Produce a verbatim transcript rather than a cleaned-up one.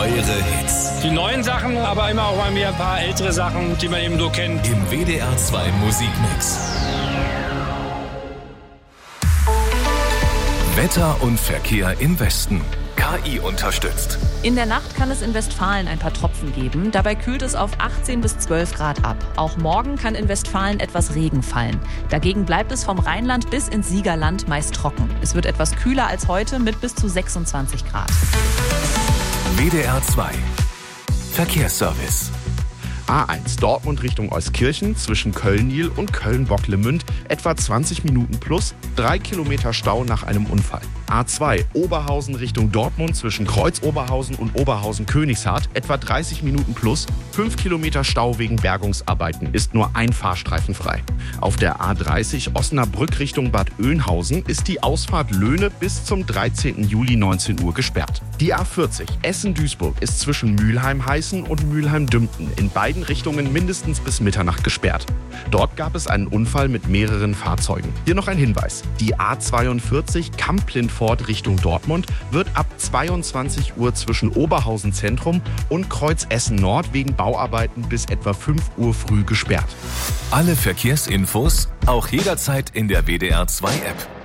Eure Hits. Die neuen Sachen, aber immer auch mal wieder ein paar ältere Sachen, die man eben so kennt. Im W D R zwei Musikmix. Wetter und Verkehr im Westen. K I unterstützt. In der Nacht kann es in Westfalen ein paar Tropfen geben. Dabei kühlt es auf achtzehn bis zwölf Grad ab. Auch morgen kann in Westfalen etwas Regen fallen. Dagegen bleibt es vom Rheinland bis ins Siegerland meist trocken. Es wird etwas kühler als heute mit bis zu sechsundzwanzig Grad. W D R zwei Verkehrsservice. A eins Dortmund Richtung Euskirchen zwischen Köln-Nil und Köln-Bocklemünd etwa zwanzig Minuten plus, drei Kilometer Stau nach einem Unfall. A zwei Oberhausen Richtung Dortmund zwischen Kreuz-Oberhausen und Oberhausen-Königshardt etwa dreißig Minuten plus, fünf Kilometer Stau wegen Bergungsarbeiten, ist nur ein Fahrstreifen frei. Auf der A dreißig Osnabrück Richtung Bad Oeynhausen ist die Ausfahrt Löhne bis zum dreizehnten Juli neunzehn Uhr gesperrt. Die A vierzig Essen-Duisburg ist zwischen Mülheim-Heißen und Mülheim-Dümpten in beiden Richtungen mindestens bis Mitternacht gesperrt. Dort gab es einen Unfall mit mehreren Fahrzeugen. Hier noch ein Hinweis. Die A zweiundvierzig Kamp-Lindfort Richtung Dortmund wird ab zweiundzwanzig Uhr zwischen Oberhausen Zentrum und Kreuz Essen Nord wegen Bauarbeiten bis etwa fünf Uhr früh gesperrt. Alle Verkehrsinfos auch jederzeit in der W D R zwei App.